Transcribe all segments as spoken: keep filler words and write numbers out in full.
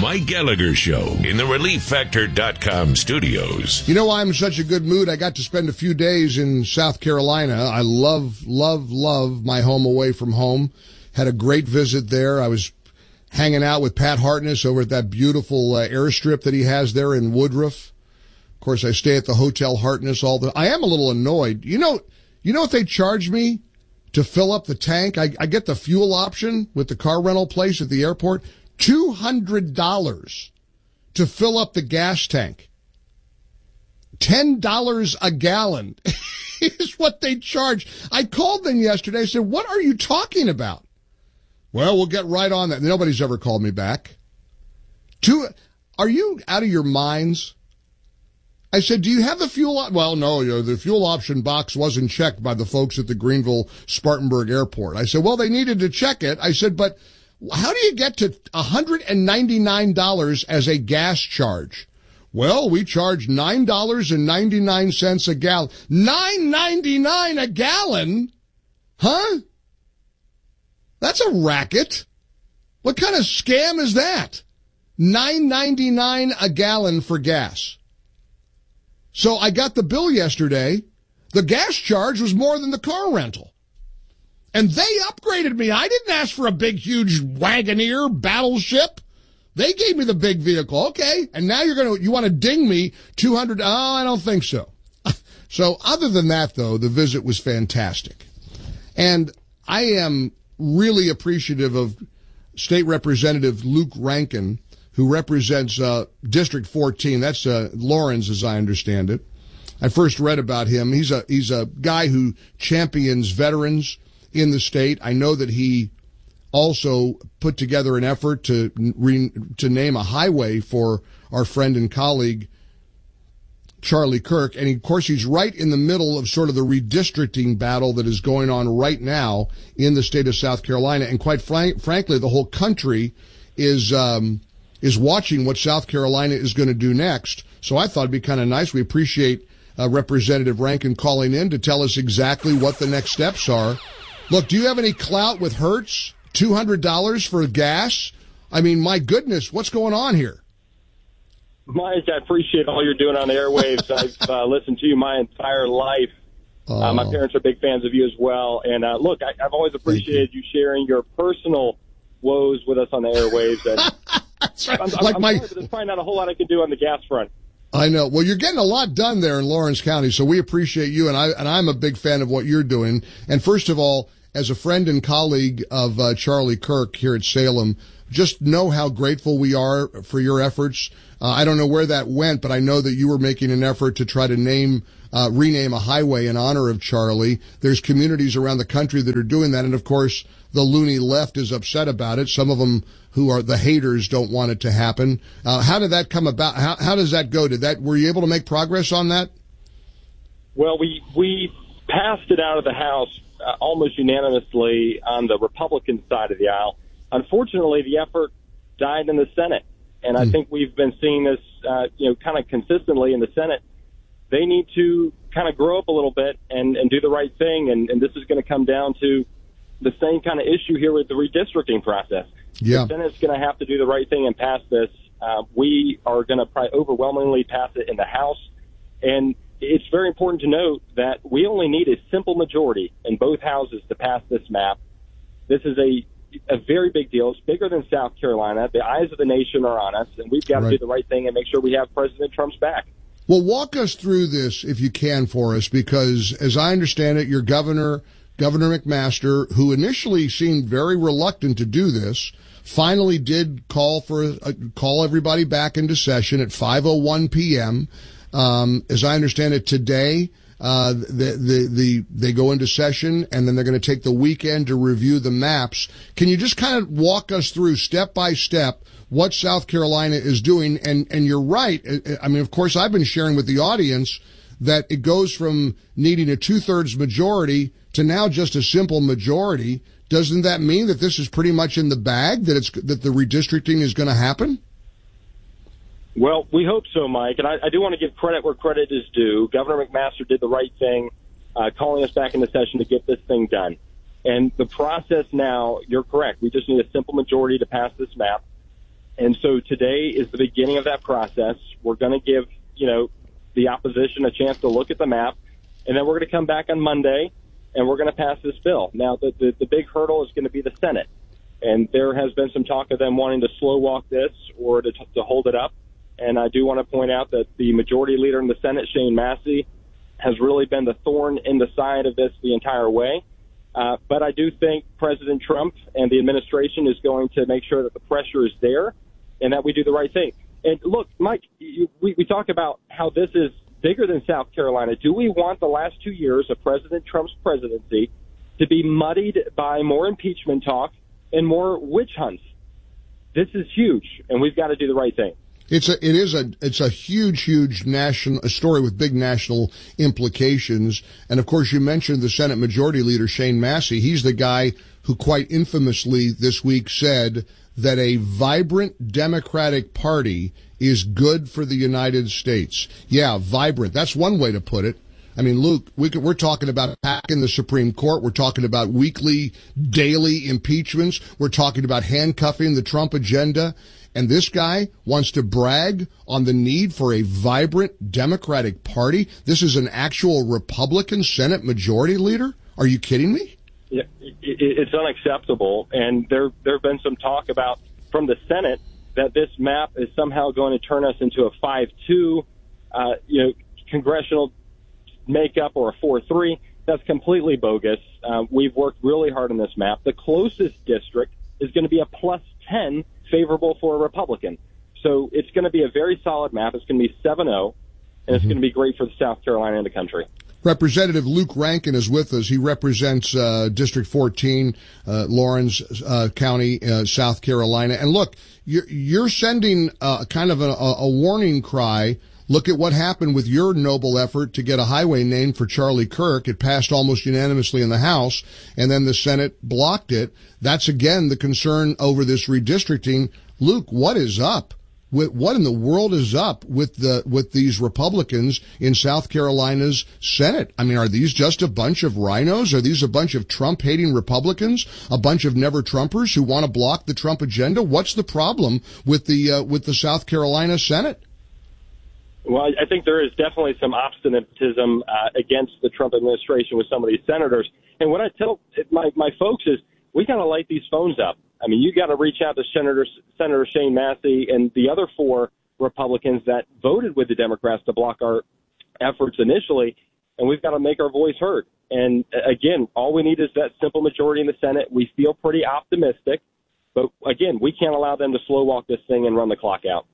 Mike Gallagher Show in the Relief Factor dot com studios. You know why I'm in such a good mood? I got to spend a few days in South Carolina. I love, love, love my home away from home. Had a great visit there. I was hanging out with Pat Hartness over at that beautiful uh, airstrip that he has there in Woodruff. Of course, I stay at the Hotel Hartness all the. I am a little annoyed. You know, you know what they charge me to fill up the tank? I, I get the fuel option with the car rental place at the airport. two hundred dollars to fill up the gas tank. ten dollars a gallon is what they charge. I called them yesterday. I said, what are you talking about? Well, we'll get right on that. Nobody's ever called me back. Two, are you out of your minds? I said, do you have the fuel? Op-? Well, no, you know, the fuel option box wasn't checked by the folks at the Greenville Spartanburg Airport. I said, well, they needed to check it. I said, but how do you get to one hundred ninety-nine dollars as a gas charge? Well, we charge nine dollars and ninety-nine cents a gallon. nine ninety-nine a gallon? Huh? That's a racket. What kind of scam is that? nine ninety-nine a gallon for gas. So I got the bill yesterday. The gas charge was more than the car rental. And they upgraded me. I didn't ask for a big, huge Wagoneer battleship. They gave me the big vehicle. Okay. And now you're going to, you want to ding me two hundred. Oh, I don't think so. So other than that, though, the visit was fantastic. And I am really appreciative of State Representative Luke Rankin, who represents uh, District fourteen. That's uh, Lawrence, as I understand it. I first read about him. He's a, he's a guy who champions veterans in the state. I know that he also put together an effort to re, to name a highway for our friend and colleague Charlie Kirk, and of course he's right in the middle of sort of the redistricting battle that is going on right now in the state of South Carolina, and quite frank, frankly, the whole country is um, is watching what South Carolina is going to do next. So I thought it'd be kind of nice. We appreciate uh, Representative Rankin calling in to tell us exactly what the next steps are. Look, do you have any clout with Hertz? two hundred dollars for gas? I mean, my goodness, what's going on here? Mike, I appreciate all you're doing on the airwaves. I've uh, listened to you my entire life. Oh. Uh, my parents are big fans of you as well. And, uh, look, I, I've always appreciated you. you sharing your personal woes with us on the airwaves. And That's right. I'm, like I'm my... sorry, but there's probably not a whole lot I can do on the gas front. I know. Well, you're getting a lot done there in Lawrence County, so we appreciate you, and I and I'm a big fan of what you're doing. And first of all, as a friend and colleague of uh, Charlie Kirk here at Salem, just know how grateful we are for your efforts. Uh, I don't know where that went, but I know that you were making an effort to try to name, uh, rename a highway in honor of Charlie. There's communities around the country that are doing that, and of course, the loony left is upset about it. Some of them who are the haters don't want it to happen. Uh, how did that come about? How, how does that go? Did that, were you able to make progress on that? Well, we, we passed it out of the House uh, almost unanimously on the Republican side of the aisle. Unfortunately, the effort died in the Senate. And I mm. think we've been seeing this, uh, you know, kind of consistently in the Senate. They need to kind of grow up a little bit and, and do the right thing. And, and this is going to come down to the same kind of issue here with the redistricting process. Yeah. The Senate's going to have to do the right thing and pass this. Uh, we are going to probably overwhelmingly pass it in the House. And it's very important to note that we only need a simple majority in both houses to pass this map. This is a a very big deal. It's bigger than South Carolina. The eyes of the nation are on us, and we've got to right. do the right thing and make sure we have President Trump's back. Well, walk us through this, if you can, for us, because as I understand it, your governor, Governor McMaster, who initially seemed very reluctant to do this, finally did call for uh, call everybody back into session at five oh one p.m. Um, as I understand it today, uh, the, the, the, they go into session and then they're going to take the weekend to review the maps. Can you just kind of walk us through step by step what South Carolina is doing? And, and you're right. I mean, of course, I've been sharing with the audience that it goes from needing a two-thirds majority to now just a simple majority. Doesn't that mean that this is pretty much in the bag, that it's that the redistricting is going to happen? Well, we hope so, Mike. And I, I do want to give credit where credit is due. Governor McMaster did the right thing, uh, calling us back into session to get this thing done. And the process now, you're correct. We just need a simple majority to pass this map. And so today is the beginning of that process. We're going to give, you know, the opposition a chance to look at the map, and then we're going to come back on Monday, and we're going to pass this bill. Now, the, the, the big hurdle is going to be the Senate, and there has been some talk of them wanting to slow walk this or to, to hold it up. And I do want to point out that the majority leader in the Senate, Shane Massey, has really been the thorn in the side of this the entire way. Uh, but I do think President Trump and the administration is going to make sure that the pressure is there and that we do the right thing. And look, Mike, you, we, we talk about how this is bigger than South Carolina. Do we want the last two years of President Trump's presidency to be muddied by more impeachment talk and more witch hunts? This is huge, and we've got to do the right thing. It's a, it is a, it's a huge, huge national, a story with big national implications. And of course, you mentioned the Senate Majority Leader, Shane Massey. He's the guy who quite infamously this week said that a vibrant Democratic Party is good for the United States. Yeah, vibrant. That's one way to put it. I mean, Luke, we could, we're talking about hacking the Supreme Court. We're talking about weekly, daily impeachments. We're talking about handcuffing the Trump agenda. And this guy wants to brag on the need for a vibrant Democratic Party. This is an actual Republican Senate Majority Leader? Are you kidding me? Yeah, it's unacceptable. And there there have been some talk about from the Senate that this map is somehow going to turn us into a five two, uh, you know, congressional makeup or a four three. That's completely bogus. Uh, we've worked really hard on this map. The closest district is going to be a plus ten favorable for a Republican. So it's going to be a very solid map. It's going to be seven oh, and it's mm-hmm. going to be great for South Carolina and the country. Representative Luke Rankin is with us. He represents uh, District fourteen, uh, Lawrence uh, County, uh, South Carolina. And look, you're, you're sending uh, kind of a, a warning cry. Look at what happened with your noble effort to get a highway named for Charlie Kirk. It passed almost unanimously in the House, and then the Senate blocked it. That's, again, the concern over this redistricting. Luke, what is up? What in the world is up with the with these Republicans in South Carolina's Senate? I mean, are these just a bunch of rhinos? Are these a bunch of Trump-hating Republicans? A bunch of never-Trumpers who want to block the Trump agenda? What's the problem with the uh, with the South Carolina Senate? Well, I think there is definitely some obstinatism uh, against the Trump administration with some of these senators. And what I tell my, my folks is we got to light these phones up. I mean, you got to reach out to Senator, Senator Shane Massey and the other four Republicans that voted with the Democrats to block our efforts initially, and we've got to make our voice heard. And, again, all we need is that simple majority in the Senate. We feel pretty optimistic. But, again, we can't allow them to slow walk this thing and run the clock out.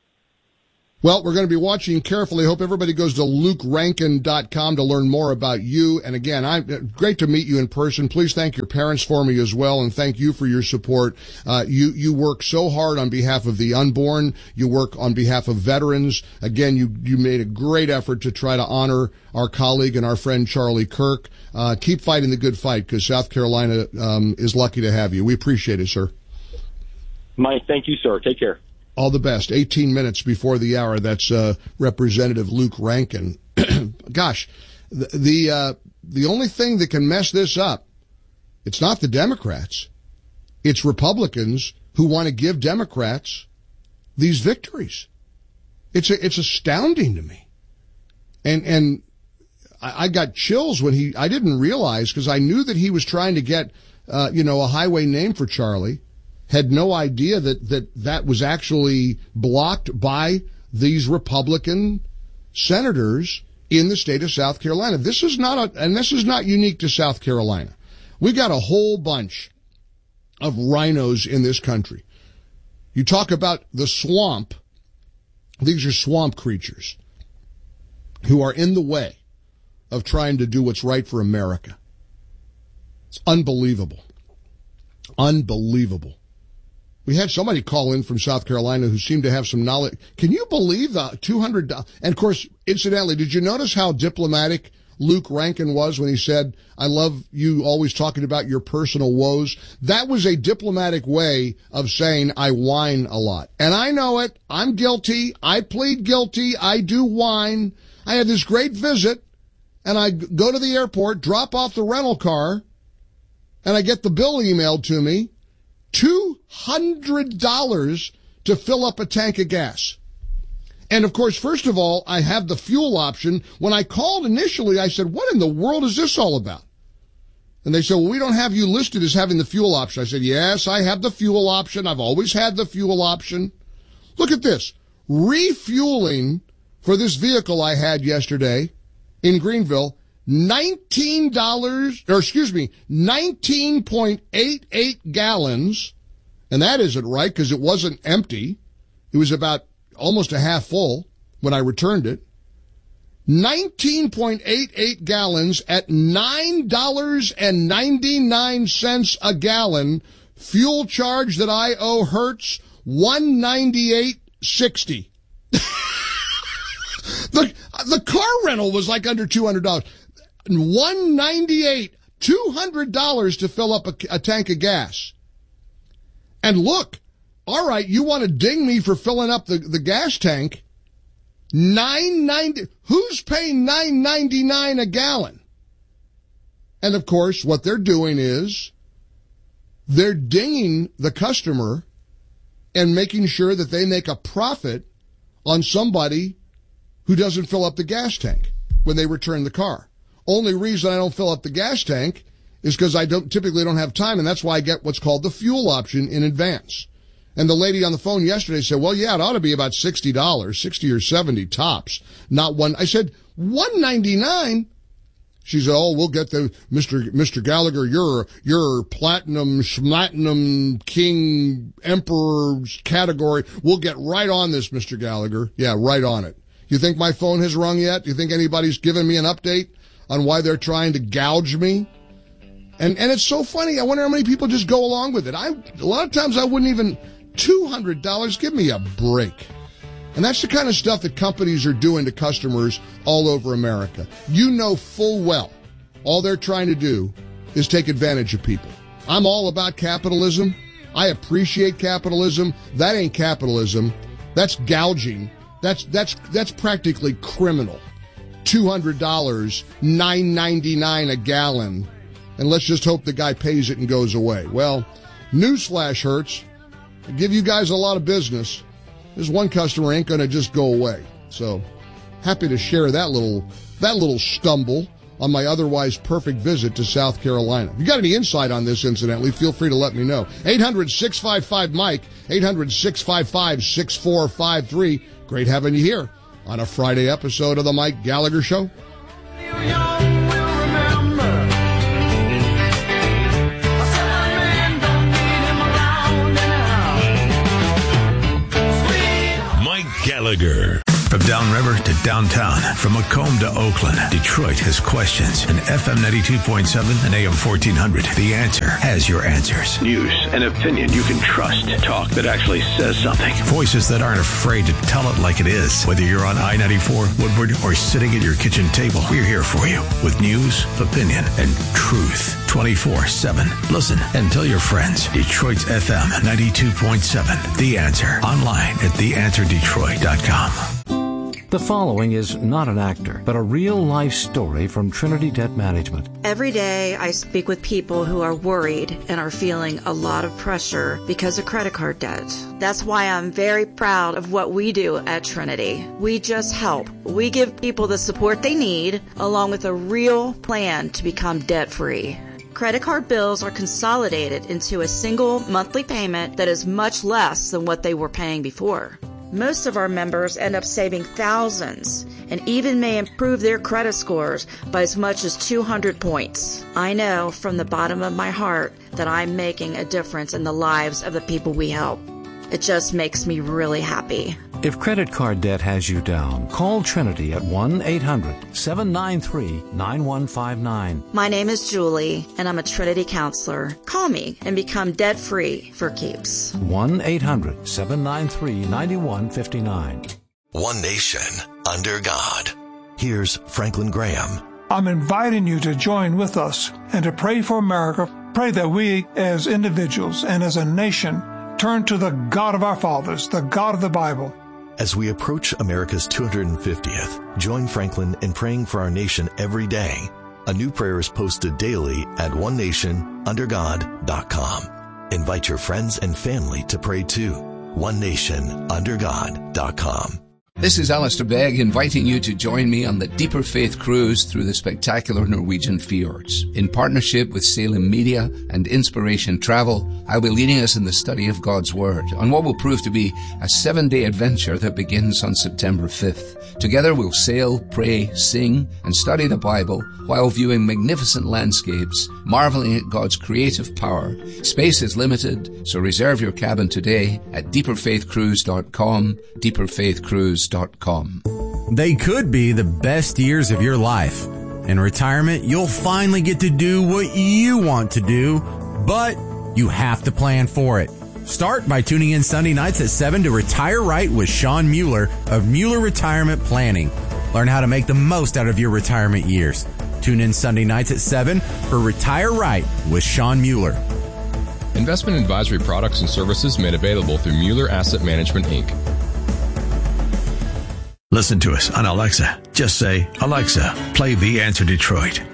Well, we're going to be watching carefully. Hope everybody goes to luke rankin dot com to learn more about you. And again, I'm great to meet you in person. Please thank your parents for me as well, and thank you for your support. Uh, you you work so hard on behalf of the unborn. You work on behalf of veterans. Again, you you made a great effort to try to honor our colleague and our friend Charlie Kirk. Uh, keep fighting the good fight, because South Carolina um, is lucky to have you. We appreciate it, sir. Mike, thank you, sir. Take care. All the best. eighteen minutes before the hour. That's uh, Representative Luke Rankin. Gosh, the the, uh, the only thing that can mess this up, it's not the Democrats. It's Republicans who want to give Democrats these victories. It's a, it's astounding to me. And and I, I got chills when he. I didn't realize, because I knew that he was trying to get uh, you know a highway name for Charlie. Had no idea that, that that was actually blocked by these Republican senators in the state of South Carolina. This is not a, and this is not unique to South Carolina. We got a whole bunch of rhinos in this country. You talk about the swamp. These are swamp creatures who are in the way of trying to do what's right for America. It's unbelievable. Unbelievable. We had somebody call in from South Carolina who seemed to have some knowledge. Can you believe the two hundred dollars? And, of course, incidentally, did you notice how diplomatic Luke Rankin was when he said, I love you always talking about your personal woes? That was a diplomatic way of saying I whine a lot. And I know it. I'm guilty. I plead guilty. I do whine. I had this great visit, and I go to the airport, drop off the rental car, and I get the bill emailed to me. two hundred dollars to fill up a tank of gas. And of course, first of all, I have the fuel option. When I called initially, I said, what in the world is this all about? And they said, well, we don't have you listed as having the fuel option. I said, yes, I have the fuel option. I've always had the fuel option. Look at this. Refueling for this vehicle I had yesterday in Greenville, nineteen dollars, or excuse me, nineteen point eight eight gallons. And that isn't right because it wasn't empty. It was about almost a half full when I returned it. nineteen point eight eight gallons at nine dollars and ninety-nine cents a gallon. Fuel charge that I owe Hertz, one ninety-eight sixty. the the car rental was like under two hundred dollars. one ninety-eight, two hundred dollars to fill up a, a tank of gas. And look, all right, you want to ding me for filling up the, the gas tank? nine ninety. Who's paying nine ninety-nine a gallon? And of course, what they're doing is they're dinging the customer and making sure that they make a profit on somebody who doesn't fill up the gas tank when they return the car. Only reason I don't fill up the gas tank is because I don't typically don't have time, and that's why I get what's called the fuel option in advance. And the lady on the phone yesterday said, well, yeah, it ought to be about sixty dollars, sixty or seventy tops, not one. I said, one ninety-nine? She said, oh, we'll get the, Mister Mister Gallagher, you're, you're platinum, schmatinum, king, emperor category. We'll get right on this, Mister Gallagher. Yeah, right on it. You think my phone has rung yet? Do you think anybody's given me an update on why they're trying to gouge me? And, and it's so funny. I wonder how many people just go along with it. I, a lot of times I wouldn't even, two hundred dollars, give me a break. And that's the kind of stuff that companies are doing to customers all over America. You know full well all they're trying to do is take advantage of people. I'm all about capitalism. I appreciate capitalism. That ain't capitalism. That's gouging. That's that's that's practically criminal. two hundred dollars, nine ninety-nine a gallon. And let's just hope the guy pays it and goes away. Well, newsflash, Hertz. I give you guys a lot of business. This one customer ain't going to just go away. So happy to share that little that little stumble on my otherwise perfect visit to South Carolina. If you got any insight on this, incidentally, feel free to let me know. eight hundred, six five five, Mike, eight hundred, six five five, six four five three. Great having you here on a Friday episode of the Mike Gallagher Show. Gallagher. From downriver to downtown, from Macomb to Oakland, Detroit has questions. And F M ninety-two point seven and A M fourteen hundred, The Answer has your answers. News and opinion you can trust. Talk that actually says something. Voices that aren't afraid to tell it like it is. Whether you're on I ninety-four, Woodward, or sitting at your kitchen table, we're here for you with news, opinion, and truth. twenty-four seven. Listen and tell your friends. Detroit's F M ninety-two point seven. The Answer. Online at the answer detroit dot com. The following is not an actor, but a real-life story from Trinity Debt Management. Every day I speak with people who are worried and are feeling a lot of pressure because of credit card debt. That's why I'm very proud of what we do at Trinity. We just help. We give people the support they need, along with a real plan to become debt-free. Credit card bills are consolidated into a single monthly payment that is much less than what they were paying before. Most of our members end up saving thousands and even may improve their credit scores by as much as two hundred points. I know from the bottom of my heart that I'm making a difference in the lives of the people we help. It just makes me really happy. If credit card debt has you down, call Trinity at one eight hundred, seven nine three, nine one five nine. My name is Julie, and I'm a Trinity counselor. Call me and become debt-free for keeps. one eight hundred, seven nine three, nine one five nine. One nation under God. Here's Franklin Graham. I'm inviting you to join with us and to pray for America. Pray that we as individuals and as a nation turn to the God of our fathers, the God of the Bible. As we approach America's two hundred fiftieth, join Franklin in praying for our nation every day. A new prayer is posted daily at one nation under god dot com. Invite your friends and family to pray too. one nation under god dot com. This is Alistair Begg inviting you to join me on the Deeper Faith Cruise through the spectacular Norwegian fjords. In partnership with Salem Media and Inspiration Travel, I'll be leading us in the study of God's Word on what will prove to be a seven-day adventure that begins on September fifth. Together we'll sail, pray, sing, and study the Bible while viewing magnificent landscapes, marveling at God's creative power. Space is limited, so reserve your cabin today at deeper faith cruise dot com, deeper faith cruise dot com. They could be the best years of your life. In retirement, you'll finally get to do what you want to do, but you have to plan for it. Start by tuning in Sunday nights at seven to Retire Right with Sean Mueller of Mueller Retirement Planning. Learn how to make the most out of your retirement years. Tune in Sunday nights at seven for Retire Right with Sean Mueller. Investment advisory products and services made available through Mueller Asset Management, Incorporated. Listen to us on Alexa. Just say, Alexa, play The Answer Detroit.